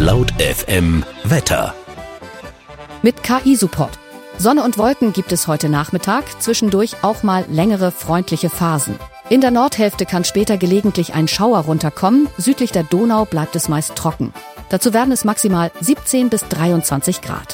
Laut FM Wetter. Mit KI-Support. Sonne und Wolken gibt es heute Nachmittag, zwischendurch auch mal längere freundliche Phasen. In der Nordhälfte kann später gelegentlich ein Schauer runterkommen, südlich der Donau bleibt es meist trocken. Dazu werden es maximal 17 bis 23 Grad.